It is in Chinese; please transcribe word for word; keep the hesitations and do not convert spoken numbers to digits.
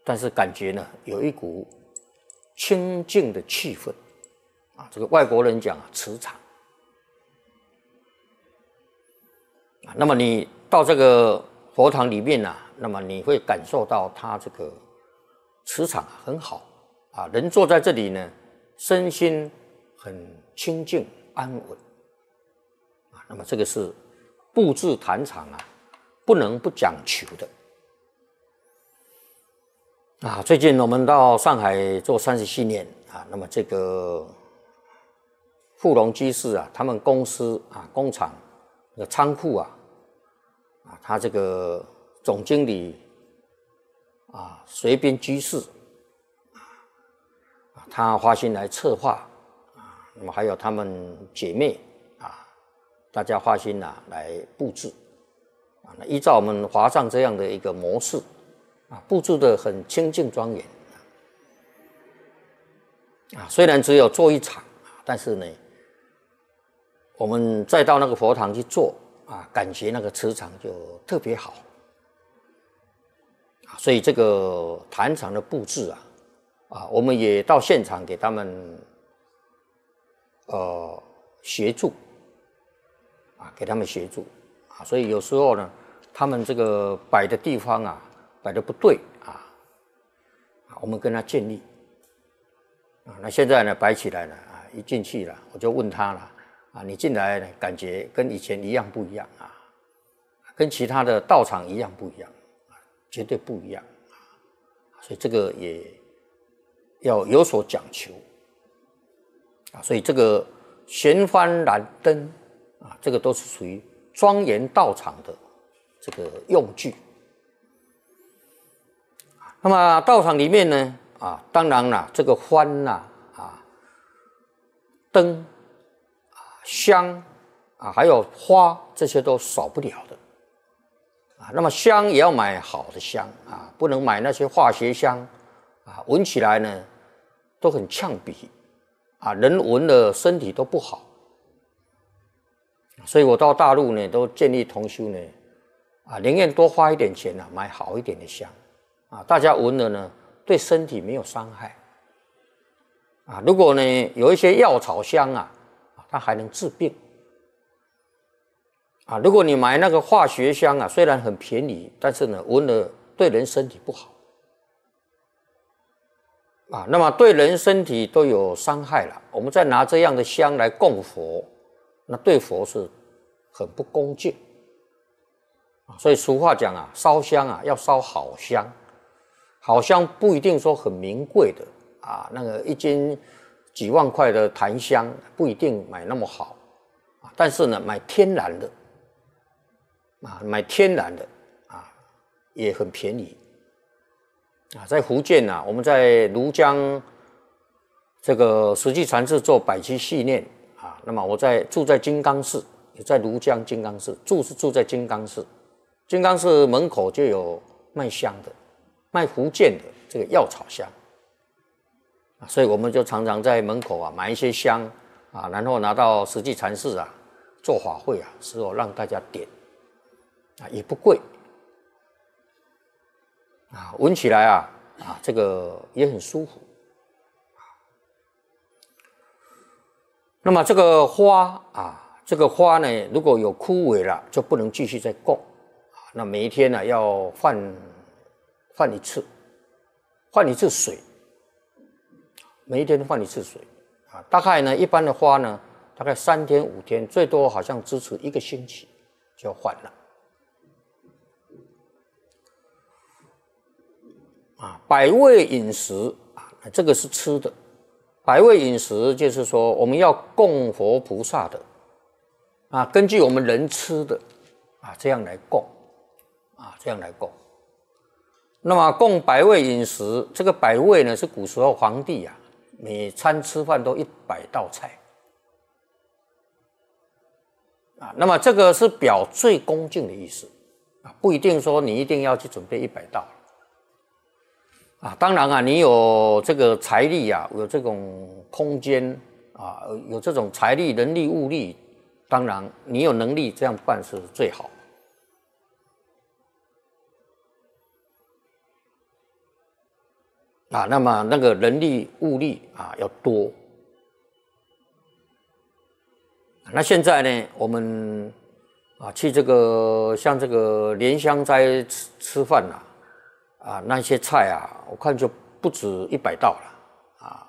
但是感觉呢有一股清净的气氛啊，这个外国人讲啊磁场啊，那么你到这个佛堂里面啊，那么你会感受到它这个磁场很好啊，人坐在这里呢，身心很清净安稳啊，那么这个是布置坛场啊，不能不讲求的。啊，最近我们到上海做三十七年啊，那么这个富隆居士啊，他们公司啊工厂那个仓库啊，啊，他这个总经理啊随便居士啊，他花心来策划啊，那么还有他们姐妹啊，大家花心啊来布置啊，那依照我们华藏这样的一个模式。啊，布置得很清净庄严啊，虽然只有做一场，但是呢，我们再到那个佛堂去做啊，感觉那个磁场就特别好啊，所以这个坛场的布置啊，啊，我们也到现场给他们呃协助啊，给他们协助啊，所以有时候呢，他们这个摆的地方啊。摆的不对啊，我们跟他建立啊。那现在呢，摆起来了啊，一进去了，我就问他了啊，你进来呢，感觉跟以前一样不一样啊？跟其他的道场一样不一样啊？绝对不一样啊！所以这个也要有所讲求啊。所以这个玄幡燃灯啊，这个都是属于庄严道场的这个用具。那么道场里面呢，啊，当然啦，这个幡呐，啊，灯，啊，香，啊，还有花，这些都少不了的，啊，那么香也要买好的香啊，不能买那些化学香，啊，闻起来呢都很呛鼻，啊，人闻了身体都不好，所以我到大陆呢，都建议同修呢，啊，宁愿多花一点钱啊，买好一点的香。啊，大家闻了呢，对身体没有伤害。啊，如果呢有一些药草香啊，它还能治病。啊，如果你买那个化学香啊，虽然很便宜，但是呢闻了对人身体不好。啊，那么对人身体都有伤害了，我们再拿这样的香来供佛，那对佛是很不恭敬。啊，所以俗话讲啊，烧香啊要烧好香。好香不一定说很名贵的啊，那个一斤几万块的檀香不一定买那么好啊，但是呢，买天然的啊，买天然的啊也很便宜啊。在福建啊，我们在庐江这个实际禅寺做百期系念啊，那么我在住在金刚寺，也在庐江金刚寺住是住在金刚寺，金刚寺门口就有卖香的。卖福建的这个药草香啊，所以我们就常常在门口啊买一些香啊，然后拿到实际禅寺啊做法会啊，时候让大家点啊，也不贵啊，闻起来啊啊这个也很舒服。那么这个花啊，这个花呢，如果有枯萎了，就不能继续再供啊，那每一天呢要换。换一次，换一次水，每一天换一次水啊。大概呢，一般的花呢，大概三天五天，最多好像支持一个星期就要换了。啊，百味饮食啊，这个是吃的。百味饮食就是说，我们要供佛菩萨的啊，根据我们人吃的啊，这样来供啊，这样来供。那么供百味饮食，这个百味呢是古时候皇帝啊，每餐吃饭都一百道菜啊。那么这个是表最恭敬的意思啊，不一定说你一定要去准备一百道啊。当然啊，你有这个财力啊，有这种空间啊，有这种财力、人力、物力，当然你有能力这样办是最好。 啊，那么那个人力物力啊要多。那现在呢，我们啊去这个像这个莲香斋吃吃饭啦，啊那些菜啊，我看就不止一百道了啊，